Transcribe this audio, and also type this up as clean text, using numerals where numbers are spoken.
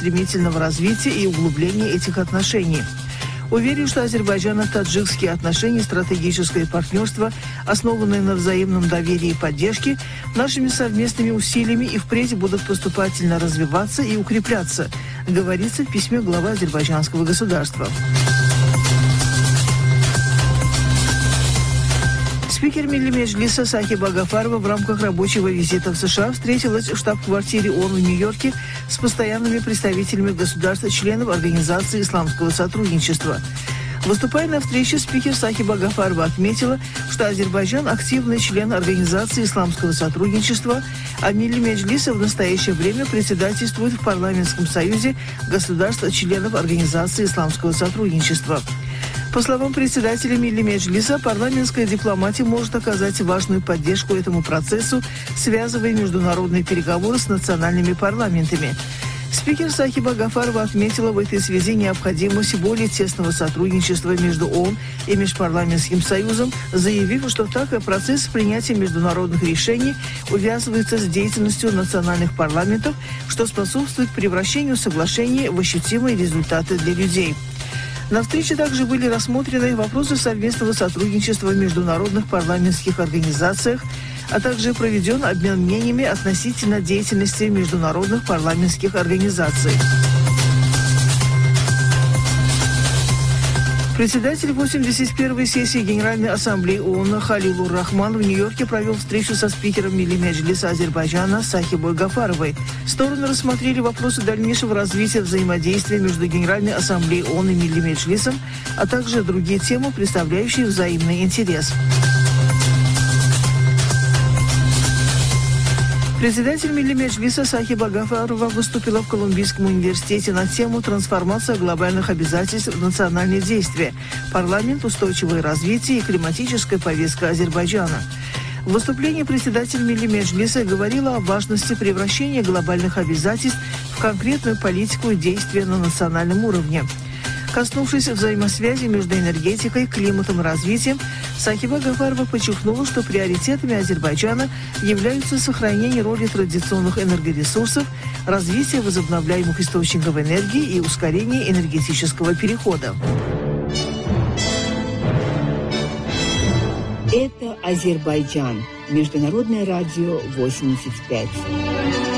стремительного развития и углубления этих отношений. Уверен, что азербайджано-таджикские отношения, стратегическое партнерство, основанное на взаимном доверии и поддержке, нашими совместными усилиями и впредь будут поступательно развиваться и укрепляться, говорится в письме главы азербайджанского государства. Спикер Милли Меджлиса Сахиба Гафарова в рамках рабочего визита в США встретилась в штаб-квартире ООН в Нью-Йорке с постоянными представителями государств-членов Организации исламского сотрудничества. Выступая на встрече, спикер Сахиба Гафарова отметила, что Азербайджан – активный член Организации исламского сотрудничества, а Милли Меджлиса в настоящее время председательствует в Парламентском союзе государств-членов Организации исламского сотрудничества. По словам председателя Милли Меджлиса, парламентская дипломатия может оказать важную поддержку этому процессу, связывая международные переговоры с национальными парламентами. Спикер Сахиба Гафарова отметила в этой связи необходимость более тесного сотрудничества между ООН и Межпарламентским союзом, заявив, что так и процесс принятия международных решений увязывается с деятельностью национальных парламентов, что способствует превращению соглашений в ощутимые результаты для людей. На встрече также были рассмотрены вопросы совместного сотрудничества в международных парламентских организациях, а также проведен обмен мнениями относительно деятельности международных парламентских организаций. Председатель 81-й сессии Генеральной Ассамблеи ООН Халилур Рахман в Нью-Йорке провел встречу со спикером Милли Меджлиса Азербайджана Сахибой Гафаровой. Стороны рассмотрели вопросы дальнейшего развития взаимодействия между Генеральной Ассамблеей ООН и Милли Меджлисом, а также другие темы, представляющие взаимный интерес. Председатель Милли Меджлиса Сахиба Гафарова выступила в Колумбийском университете на тему «Трансформация глобальных обязательств в национальные действия. Парламент, устойчивое развитие и климатическая повестка Азербайджана». В выступлении председатель Милли Меджлиса говорила о важности превращения глобальных обязательств в конкретную политику и действия на национальном уровне. Коснувшись взаимосвязи между энергетикой, климатом и развитием, Сахиба Гафарова подчеркнула, что приоритетами Азербайджана являются сохранение роли традиционных энергоресурсов, развитие возобновляемых источников энергии и ускорение энергетического перехода. Это Азербайджан. Международное радио 85.